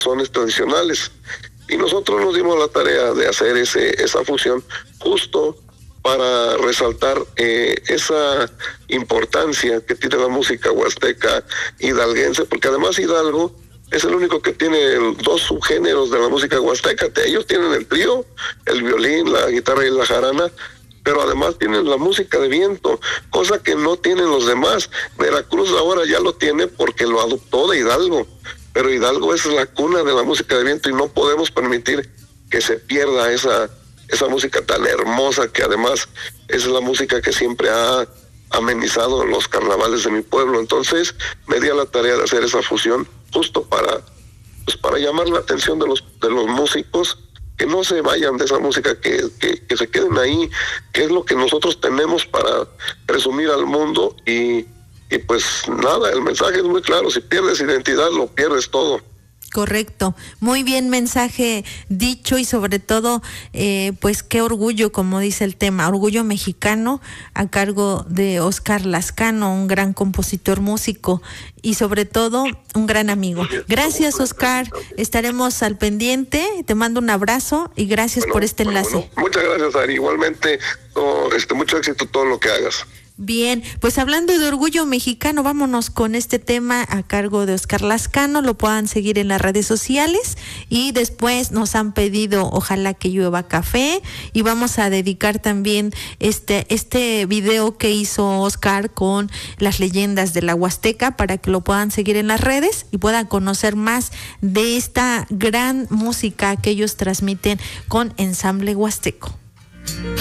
sones tradicionales. Y nosotros nos dimos la tarea de hacer esa fusión justo para resaltar esa importancia que tiene la música huasteca hidalguense, porque además Hidalgo es el único que tiene dos subgéneros de la música huasteca. Ellos tienen el trío, el violín, la guitarra y la jarana, pero además tienen la música de viento, cosa que no tienen los demás. Veracruz ahora ya lo tiene porque lo adoptó de Hidalgo, pero Hidalgo es la cuna de la música de viento y no podemos permitir que se pierda esa música tan hermosa, que además es la música que siempre ha amenizado los carnavales de mi pueblo. Entonces me di a la tarea de hacer esa fusión justo para llamar la atención de los músicos, que no se vayan de esa música, que se queden ahí, que es lo que nosotros tenemos para presumir al mundo. Y pues nada, el mensaje es muy claro: si pierdes identidad, lo pierdes todo. Correcto, muy bien mensaje dicho, y sobre todo pues qué orgullo, como dice el tema, orgullo mexicano, a cargo de Óscar Lascano, un gran compositor, músico y sobre todo un gran amigo. Gracias, Óscar, estaremos al pendiente, te mando un abrazo y gracias por este enlace. Muchas gracias, Ari, igualmente, mucho éxito todo lo que hagas. Bien, pues hablando de orgullo mexicano, vámonos con este tema a cargo de Óscar Lascano. Lo puedan seguir en las redes sociales, y después nos han pedido Ojalá que llueva café, y vamos a dedicar también este video que hizo Óscar con las leyendas de la Huasteca, para que lo puedan seguir en las redes y puedan conocer más de esta gran música que ellos transmiten con Ensamble Huasteco.